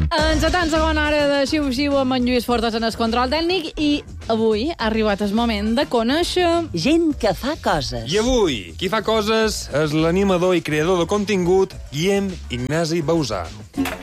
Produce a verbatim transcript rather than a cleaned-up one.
Encetant segona hora de xiu-xiu amb en Lluís Fortes en el control tècnic i avui ha arribat el moment de conèixer... gent que fa coses. I avui, qui fa coses és l'animador i creador de contingut Guillem Ignasi Bausà.